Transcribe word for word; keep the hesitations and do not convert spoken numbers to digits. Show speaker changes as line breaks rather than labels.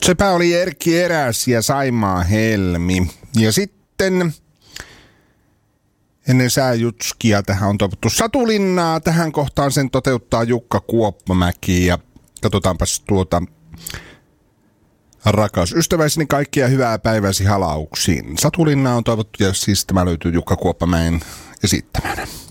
Sepä oli Erkki Eräs ja Saimaa Helmi. Ja sitten ennen sääjutskia tähän on toivottu Satulinnaa. Tähän kohtaan sen toteuttaa Jukka Kuoppamäki. Ja katsotaanpas tuota, rakas ystäväiseni, kaikkia hyvää päiväsi halauksiin. Satulinnaa on toivottu ja siis tämä löytyy Jukka Kuoppamäen esittämänä.